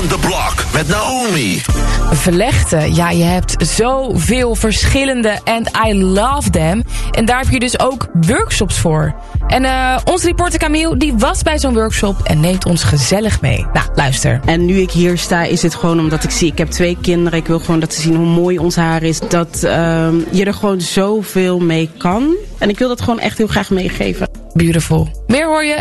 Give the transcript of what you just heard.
on the Block met Naomi. Vlechten, ja, je hebt zoveel verschillende and I love them. En daar heb je dus ook workshops voor. En onze reporter Camille, die was bij zo'n workshop en neemt ons gezellig mee. Nou, luister. En nu ik hier sta, is het gewoon omdat ik heb 2 kinderen. Ik wil gewoon dat ze zien hoe mooi ons haar is. Dat je er gewoon zoveel mee kan. En ik wil dat gewoon echt heel graag meegeven. Beautiful. Meer hoor je